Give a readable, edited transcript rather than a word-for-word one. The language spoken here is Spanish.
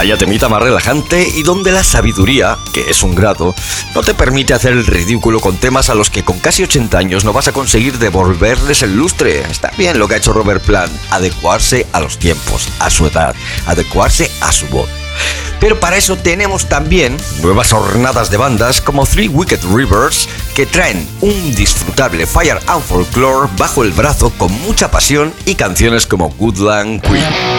Vaya temita más relajante y donde la sabiduría, que es un grado, no te permite hacer el ridículo con temas a los que con casi 80 años no vas a conseguir devolverles el lustre. Está bien lo que ha hecho Robert Plant, adecuarse a los tiempos, a su edad, adecuarse a su voz. Pero para eso tenemos también nuevas hornadas de bandas como Three Wicked Rivers, que traen un disfrutable Fire and Folklore bajo el brazo con mucha pasión y canciones como Woodland Queen.